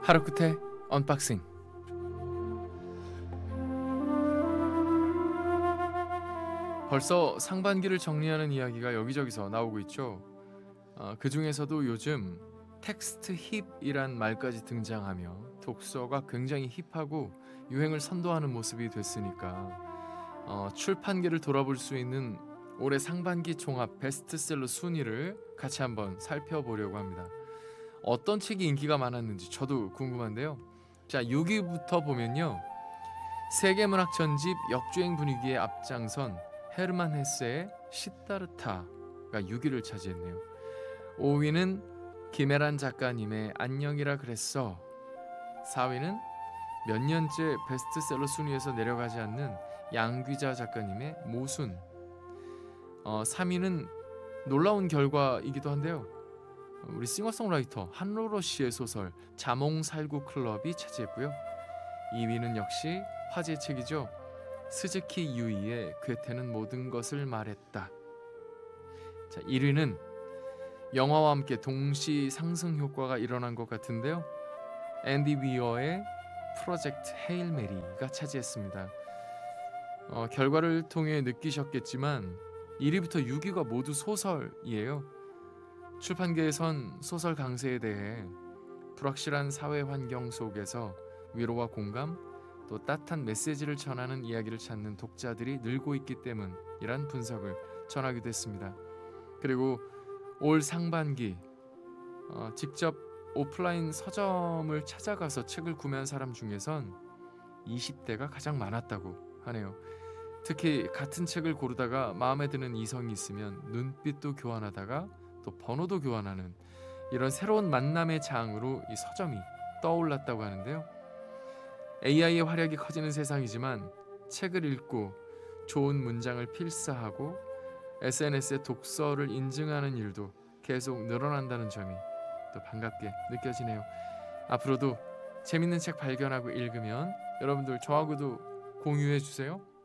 하루 끝에 언박싱. 벌써 상반기를 정리하는 이야기가 여기저기서 나오고 있죠. 그 중에서도 요즘 텍스트 힙이란 말까지 등장하며 독서가 굉장히 힙하고 유행을 선도하는 모습이 됐으니까 출판계를 돌아볼 수 있는 올해 상반기 종합 베스트셀러 순위를 같이 한번 살펴보려고 합니다. 어떤 책이 인기가 많았는지 저도 궁금한데요. 자, 6위부터 보면요. 세계문학 전집 역주행 분위기에 앞장선 헤르만 헤세의 시다르타가 6위를 차지했네요. 5위는 김애란 작가님의 안녕이라 그랬어. 4위는 몇 년째 베스트셀러 순위에서 내려가지 않는 양귀자 작가님의 모순. 3위는 놀라운 결과이기도 한데요. 우리 싱어송라이터 한로로 씨의 소설 자몽살구 클럽이 차지했고요. 2위는 역시 화제 책이죠. 스즈키 유이의 괴테는 모든 것을 말했다. 자, 1위는 영화와 함께 동시 상승 효과가 일어난 것 같은데요. 앤디 위어의 프로젝트 헤일 메리가 차지했습니다. 결과를 통해 느끼셨겠지만 1위부터 6위가 모두 소설이에요. 출판계에선 소설 강세에 대해 불확실한 사회 환경 속에서 위로와 공감, 또 따뜻한 메시지를 전하는 이야기를 찾는 독자들이 늘고 있기 때문이란 분석을 전하기도 했습니다. 그리고 올 상반기 직접 오프라인 서점을 찾아가서 책을 구매한 사람 중에선 20대가 가장 많았다고 하네요. 특히 같은 책을 고르다가 마음에 드는 이성이 있으면 눈빛도 교환하다가 또 번호도 교환하는 이런 새로운 만남의 장으로 이 서점이 떠올랐다고 하는데요. AI의 활약이 커지는 세상이지만 책을 읽고 좋은 문장을 필사하고 SNS에 독서를 인증하는 일도 계속 늘어난다는 점이 또 반갑게 느껴지네요. 앞으로도 재밌는 책 발견하고 읽으면 여러분들 저하고도 공유해 주세요.